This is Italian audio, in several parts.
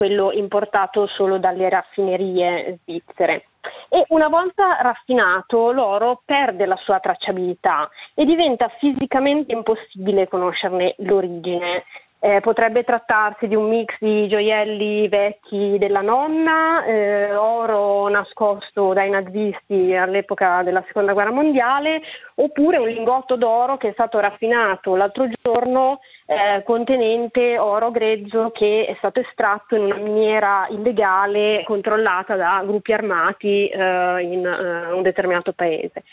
quello importato solo dalle raffinerie svizzere. E una volta raffinato, l'oro perde la sua tracciabilità e diventa fisicamente impossibile conoscerne l'origine. Potrebbe trattarsi di un mix di gioielli vecchi della nonna, oro nascosto dai nazisti all'epoca della Seconda Guerra Mondiale, oppure un lingotto d'oro che è stato raffinato l'altro giorno, contenente oro grezzo che è stato estratto in una miniera illegale controllata da gruppi armati in un determinato paese.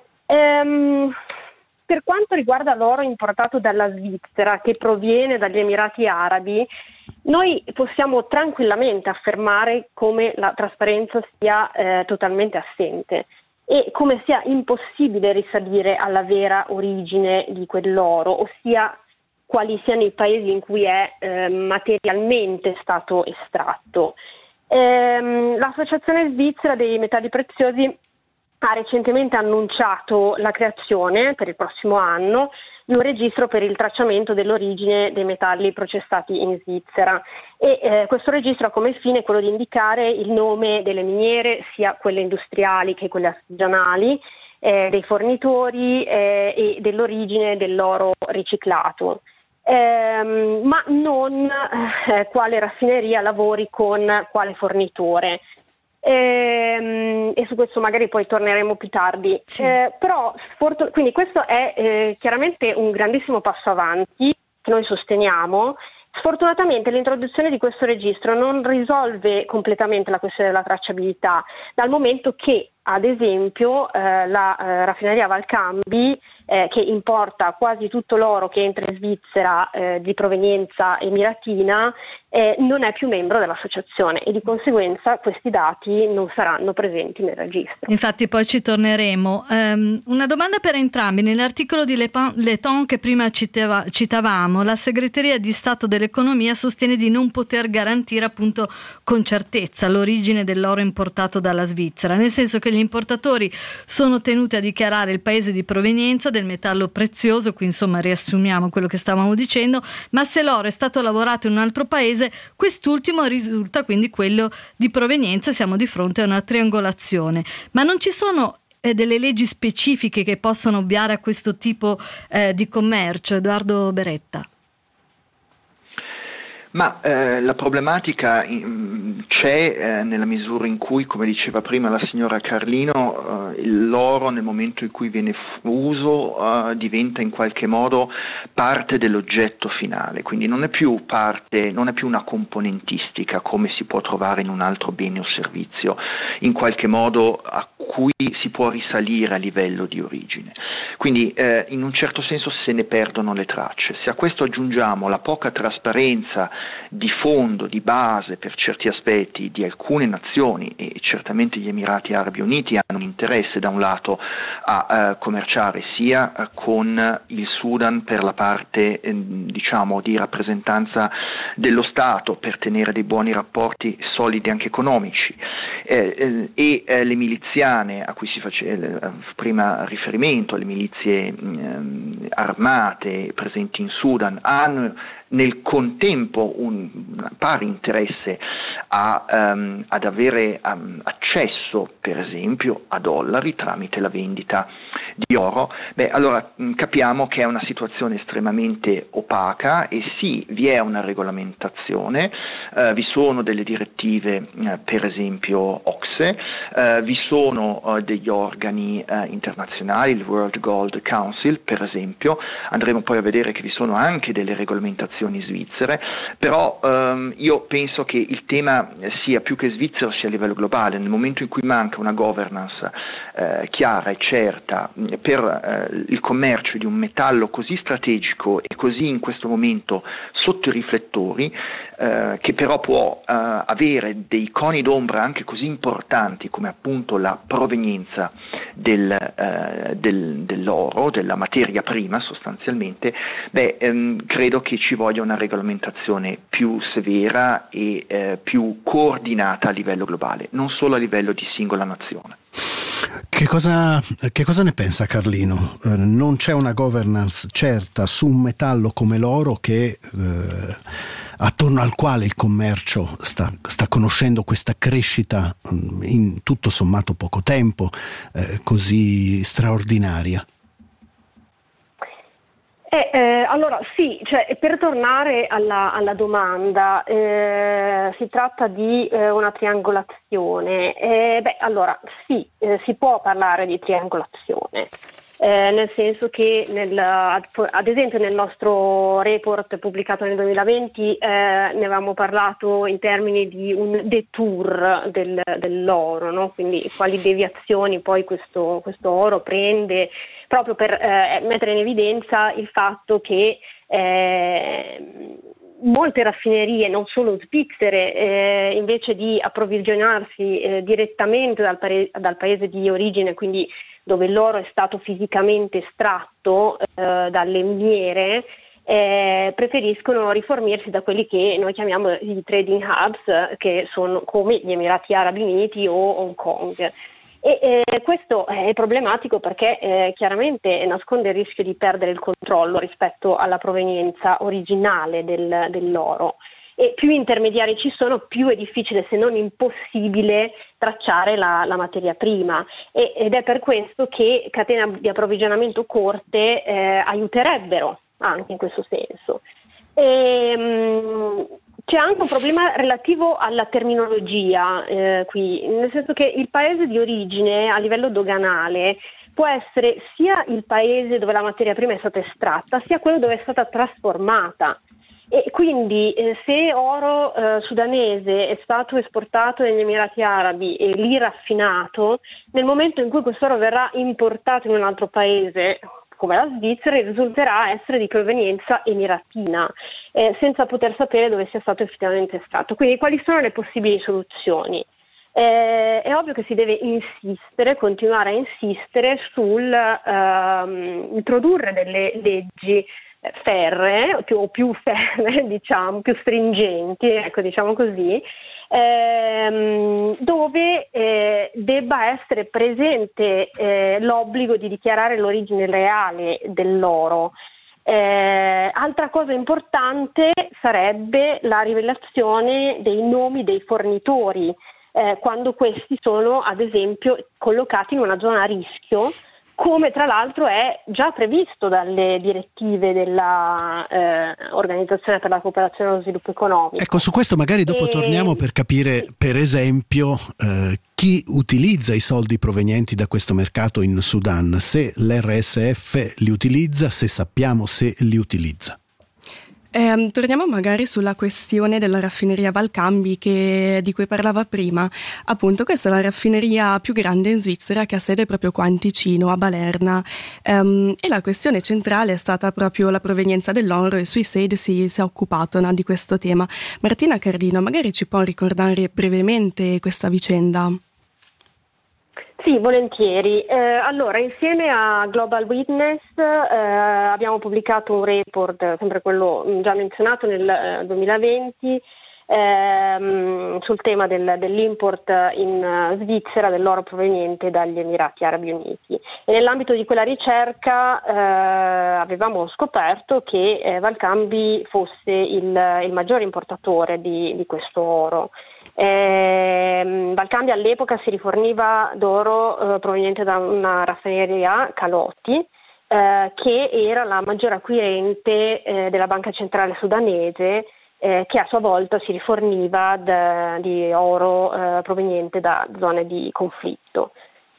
Per quanto riguarda l'oro importato dalla Svizzera, che proviene dagli Emirati Arabi, noi possiamo tranquillamente affermare come la trasparenza sia totalmente assente e come sia impossibile risalire alla vera origine di quell'oro, ossia quali siano i paesi in cui è materialmente stato estratto. L'Associazione Svizzera dei Metalli Preziosi ha recentemente annunciato la creazione per il prossimo anno di un registro per il tracciamento dell'origine dei metalli processati in Svizzera e questo registro ha come fine quello di indicare il nome delle miniere, sia quelle industriali che quelle artigianali, dei fornitori e dell'origine dell'oro riciclato. Ma non quale raffineria lavori con quale fornitore. E su questo magari poi torneremo più tardi. Sì. Quindi questo è chiaramente un grandissimo passo avanti che noi sosteniamo. Sfortunatamente l'introduzione di questo registro non risolve completamente la questione della tracciabilità, dal momento che ad esempio la raffineria Valcambi, che importa quasi tutto l'oro che entra in Svizzera di provenienza emiratina, non è più membro dell'associazione e di conseguenza questi dati non saranno presenti nel registro. Infatti poi ci torneremo. Una domanda per entrambi. Nell'articolo di Letton che prima citavamo, la Segreteria di Stato dell'Economia sostiene di non poter garantire appunto con certezza l'origine dell'oro importato dalla Svizzera, nel senso che gli importatori sono tenuti a dichiarare il paese di provenienza del metallo prezioso, qui insomma riassumiamo quello che stavamo dicendo, ma se l'oro è stato lavorato in un altro paese, quest'ultimo risulta quindi quello di provenienza, siamo di fronte a una triangolazione. Ma non ci sono delle leggi specifiche che possono ovviare a questo tipo di commercio? Edoardo Beretta. Ma la problematica c'è nella misura in cui, come diceva prima la signora Carlino, l'oro nel momento in cui viene fuso diventa in qualche modo parte dell'oggetto finale, quindi non è più una componentistica come si può trovare in un altro bene o servizio, in qualche modo a cui si può risalire a livello di origine. Quindi in un certo senso se ne perdono le tracce. Se a questo aggiungiamo la poca trasparenza di fondo, di base per certi aspetti di alcune nazioni, e certamente gli Emirati Arabi Uniti hanno un interesse da un lato a commerciare sia con il Sudan per la parte diciamo di rappresentanza dello Stato, per tenere dei buoni rapporti solidi anche economici, e le miliziane a cui si faceva prima riferimento, le milizie armate presenti in Sudan, hanno nel contempo un pari interesse ad avere accesso per esempio a dollari tramite la vendita di oro. Allora capiamo che è una situazione estremamente opaca e sì, vi è una regolamentazione, vi sono delle direttive per esempio OCSE, vi sono degli organi internazionali, il World Gold Council per esempio, andremo poi a vedere che vi sono anche delle regolamentazioni svizzere, però io penso che il tema sia più che svizzero sia a livello globale. Nel momento in cui manca una governance chiara e certa per il commercio di un metallo così strategico e così in questo momento sotto i riflettori, che però può avere dei coni d'ombra anche così importanti come appunto la provenienza dell'oro, della materia prima sostanzialmente, credo che ci voglia una regolamentazione più severa e più coordinata a livello globale, non solo a livello di singola nazione. Che cosa ne pensa Carlino? Non c'è una governance certa su un metallo come l'oro che attorno al quale il commercio sta conoscendo questa crescita in tutto sommato poco tempo, così straordinaria. Allora sì, cioè, per tornare alla domanda, si tratta di una triangolazione. Allora sì, si può parlare di triangolazione, nel senso che ad esempio nel nostro report pubblicato nel 2020 ne avevamo parlato in termini di un detour dell'oro, no? Quindi quali deviazioni poi questo oro prende, proprio per mettere in evidenza il fatto che molte raffinerie, non solo svizzere, invece di approvvigionarsi direttamente dal paese di origine, quindi dove l'oro è stato fisicamente estratto dalle miniere, preferiscono rifornirsi da quelli che noi chiamiamo i trading hubs, che sono come gli Emirati Arabi Uniti o Hong Kong. E questo è problematico perché chiaramente nasconde il rischio di perdere il controllo rispetto alla provenienza originale dell'oro. E più intermediari ci sono, più è difficile, se non impossibile, tracciare la materia prima. Ed è per questo che catene di approvvigionamento corte aiuterebbero anche in questo senso. C'è anche un problema relativo alla terminologia qui, nel senso che il paese di origine a livello doganale può essere sia il paese dove la materia prima è stata estratta, sia quello dove è stata trasformata. E quindi se oro sudanese è stato esportato negli Emirati Arabi e lì raffinato, nel momento in cui questo oro verrà importato in un altro paese, come la Svizzera, risulterà essere di provenienza emiratina, senza poter sapere dove sia stato effettivamente estratto. Quindi quali sono le possibili soluzioni? È ovvio che si deve continuare a insistere sul introdurre delle leggi ferree o più ferree, diciamo, più stringenti, ecco, diciamo così, dove debba essere presente l'obbligo di dichiarare l'origine reale dell'oro. Altra cosa importante sarebbe la rivelazione dei nomi dei fornitori quando questi sono ad esempio collocati in una zona a rischio, come tra l'altro è già previsto dalle direttive della Organizzazione per la cooperazione e lo sviluppo economico. Ecco, su questo magari dopo torniamo per capire, per esempio, chi utilizza i soldi provenienti da questo mercato in Sudan, se l'RSF li utilizza, se sappiamo se li utilizza. Torniamo magari sulla questione della raffineria Valcambi di cui parlava prima. Appunto, questa è la raffineria più grande in Svizzera, che ha sede proprio qua in Ticino, a Balerna, e la questione centrale è stata proprio la provenienza dell'oro, e sui SED si è occupato, no, di questo tema. Martina Carlino, magari ci può ricordare brevemente questa vicenda? Sì, volentieri. Allora, insieme a Global Witness abbiamo pubblicato un report, sempre quello già menzionato nel 2020, sul tema dell'import in Svizzera dell'oro proveniente dagli Emirati Arabi Uniti. E nell'ambito di quella ricerca avevamo scoperto che Valcambi fosse il maggiore importatore di questo oro. Valcambi all'epoca si riforniva d'oro proveniente da una raffineria, Calotti, che era la maggiore acquirente della Banca Centrale Sudanese, che a sua volta si riforniva di oro proveniente da zone di conflitto.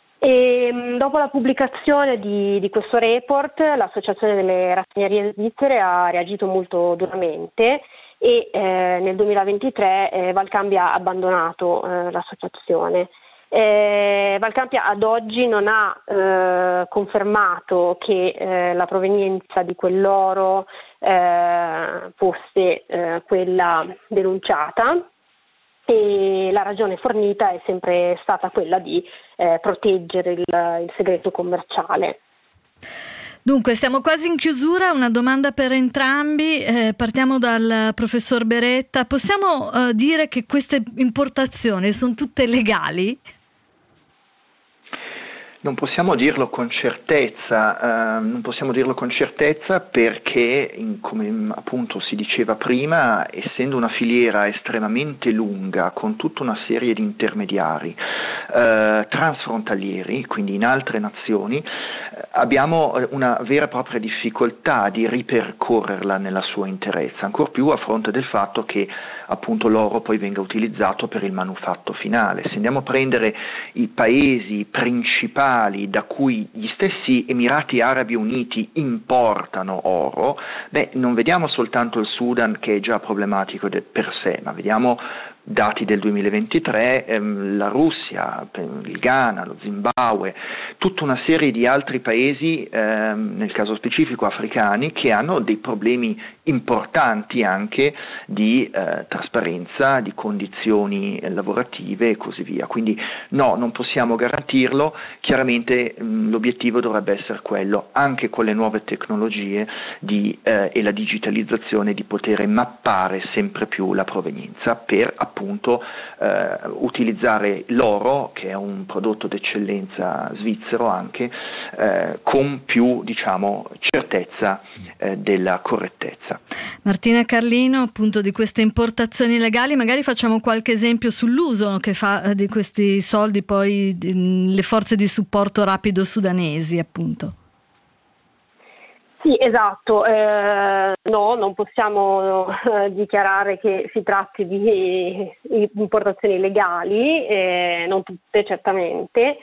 E dopo la pubblicazione di questo report, l'Associazione delle Raffinerie Svizzere ha reagito molto duramente e nel 2023 Valcambi ha abbandonato l'associazione. Valcambi ad oggi non ha confermato che la provenienza di quell'oro fosse quella denunciata, e la ragione fornita è sempre stata quella di proteggere il segreto commerciale. Dunque, siamo quasi in chiusura, una domanda per entrambi, partiamo dal professor Beretta. Possiamo dire che queste importazioni sono tutte legali? Non possiamo dirlo con certezza, perché, come appunto si diceva prima, essendo una filiera estremamente lunga, con tutta una serie di intermediari transfrontalieri, quindi in altre nazioni, abbiamo una vera e propria difficoltà di ripercorrerla nella sua interezza, ancor più a fronte del fatto che appunto l'oro poi venga utilizzato per il manufatto finale. Se andiamo a prendere i paesi principali da cui gli stessi Emirati Arabi Uniti importano oro, non vediamo soltanto il Sudan, che è già problematico per sé, ma vediamo dati del 2023, la Russia, il Ghana, lo Zimbabwe, tutta una serie di altri paesi, nel caso specifico africani, che hanno dei problemi importanti anche di trasparenza, di condizioni lavorative e così via. Quindi no, non possiamo garantirlo. Chiaramente l'obiettivo dovrebbe essere quello, anche con le nuove tecnologie e la digitalizzazione, di poter mappare sempre più la provenienza per appunto utilizzare l'oro, che è un prodotto d'eccellenza svizzero anche, con più certezza della correttezza. Martina Carlino, appunto, di queste importazioni legali, magari facciamo qualche esempio sull'uso che fa di questi soldi poi le forze di supporto rapido sudanesi, appunto. Sì, esatto, no, non possiamo dichiarare che si tratti di importazioni legali, non tutte certamente,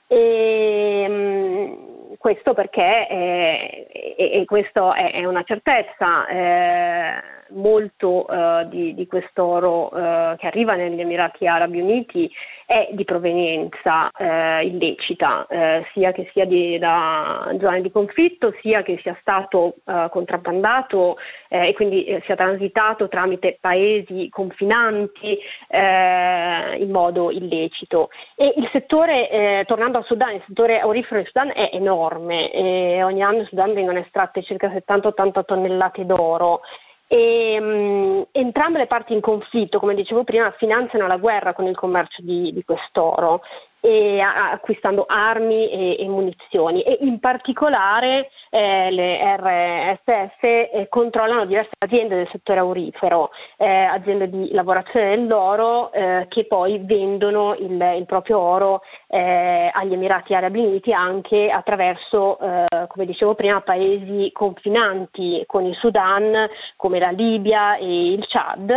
questo perché, e questo è una certezza, molto di quest'oro che arriva negli Emirati Arabi Uniti è di provenienza illecita, sia che sia da zone di conflitto, sia che sia stato contrabbandato e quindi sia transitato tramite paesi confinanti in modo illecito. E il settore, tornando al Sudan, il settore aurifero del Sudan è enorme, ogni anno in Sudan vengono estratte circa 70-80 tonnellate d'oro. E entrambe le parti in conflitto, come dicevo prima, finanziano la guerra con il commercio di quest'oro, acquistando armi e munizioni, e in particolare le RSF controllano diverse aziende del settore aurifero, aziende di lavorazione dell'oro che poi vendono il proprio oro agli Emirati Arabi Uniti, anche attraverso, come dicevo prima, paesi confinanti con il Sudan come la Libia e il Chad,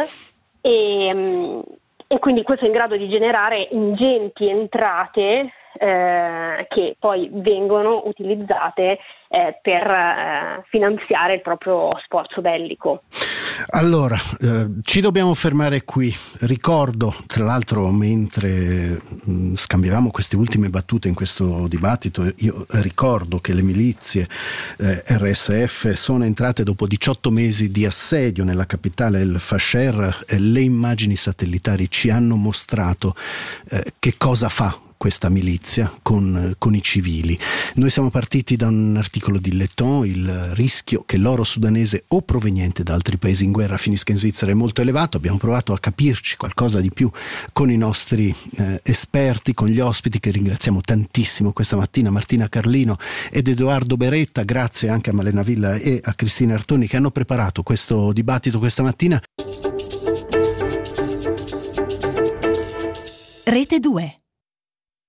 e quindi questo è in grado di generare ingenti entrate che poi vengono utilizzate per finanziare il proprio sforzo bellico. Allora, ci dobbiamo fermare qui. Ricordo, tra l'altro, mentre scambiavamo queste ultime battute in questo dibattito, io ricordo che le milizie RSF sono entrate dopo 18 mesi di assedio nella capitale El Fasher. Le immagini satellitari ci hanno mostrato che cosa fa questa milizia con i civili. Noi siamo partiti da un articolo di Letton: il rischio che l'oro sudanese o proveniente da altri paesi in guerra finisca in Svizzera è molto elevato. Abbiamo provato a capirci qualcosa di più con i nostri esperti, con gli ospiti che ringraziamo tantissimo questa mattina, Martina Carlino ed Edoardo Beretta. Grazie anche a Malena Villa e a Cristina Artoni che hanno preparato questo dibattito questa mattina. Rete 2.